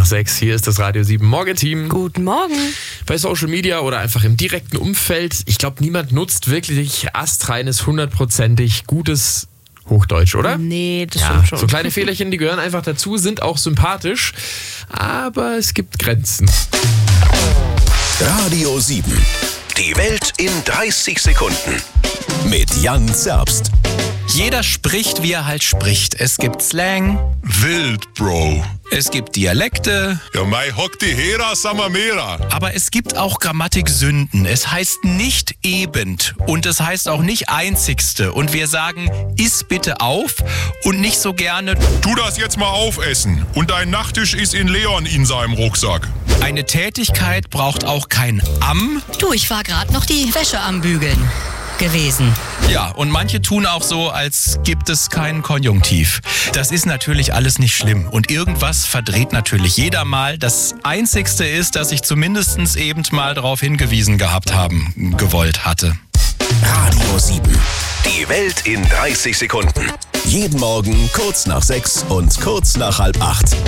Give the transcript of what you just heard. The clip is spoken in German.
6. Hier ist das Radio 7 Morgenteam. Guten Morgen. Bei Social Media oder einfach im direkten Umfeld, ich glaube, niemand nutzt wirklich astreines, 100%ig gutes Hochdeutsch, oder? Nee, das stimmt schon. So kleine Fehlerchen, die gehören einfach dazu, sind auch sympathisch, aber es gibt Grenzen. Radio 7. Die Welt in 30 Sekunden. Mit Jan Zerbst. Jeder spricht, wie er halt spricht. Es gibt Slang, Wild, Bro. es gibt Dialekte, Ja, mei hock die Hera Samamera. aber es gibt auch Grammatiksünden. Es heißt nicht ebend und es heißt auch nicht einzigste. Und wir sagen, iss bitte auf und nicht so gerne, Tu das jetzt mal aufessen. Und dein Nachttisch ist in Leon in seinem Rucksack. eine Tätigkeit braucht auch kein am. Du, ich war gerade noch die Wäsche am Bügeln gewesen. Ja, und manche tun auch so, als gibt es keinen Konjunktiv. Das ist natürlich alles nicht schlimm. Und irgendwas verdreht natürlich jeder mal. Das Einzigste ist, dass ich zumindest eben mal darauf hingewiesen gehabt haben gewollt hatte. Radio 7. Die Welt in 30 Sekunden. Jeden Morgen kurz nach 6 und kurz nach halb 8.